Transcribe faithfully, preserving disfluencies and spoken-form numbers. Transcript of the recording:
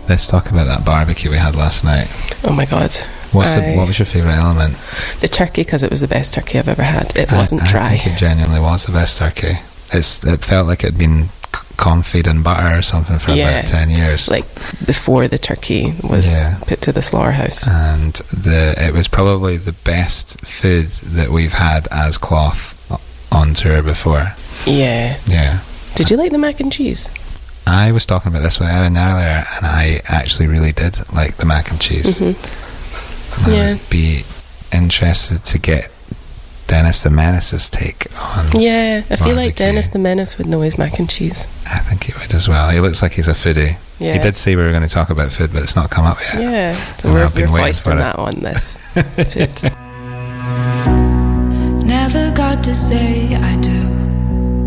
let's talk about that barbecue we had last night. Oh my god. What's I, the, what was your favourite element? The turkey, because it was the best turkey I've ever had. It wasn't I, I dry. think it genuinely was the best turkey. It's, it felt like it had been confit in butter or something for Yeah. about ten years. Like before the turkey was Yeah. put to the slaughterhouse. And the it was probably the best food that we've had as Cloth on tour before. Yeah. Yeah. Did you like the mac and cheese? I was talking about this with Erin earlier, and I actually really did like the mac and cheese. Mm-hmm. I Yeah. would be interested to get Dennis the Menace's take on. Yeah, I feel like barbecue. Dennis the Menace would know his mac and cheese. I think he would as well. He looks like he's a foodie. Yeah. He did say we were going to talk about food, but it's not come up yet. Yeah, so And we're, I've been we're waiting foisting for it. that on this food. Never got to say